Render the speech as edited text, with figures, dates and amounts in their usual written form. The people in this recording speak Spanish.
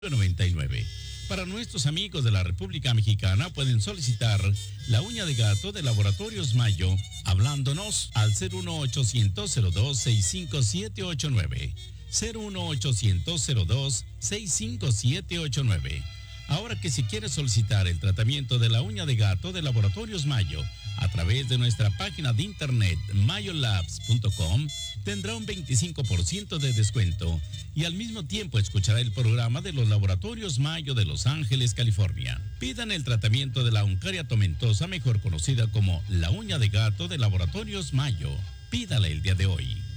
99. Para nuestros amigos de la República Mexicana pueden solicitar la uña de gato de Laboratorios Mayo hablándonos al 01800-02-65789. 01800-02-65789. Ahora que si quiere solicitar el tratamiento de la uña de gato de Laboratorios Mayo a través de nuestra página de internet mayolabs.com, tendrá un 25% de descuento y al mismo tiempo escuchará el programa de los Laboratorios Mayo de Los Ángeles, California. Pidan el tratamiento de la uncaria tomentosa, mejor conocida como la uña de gato de Laboratorios Mayo. Pídale el día de hoy.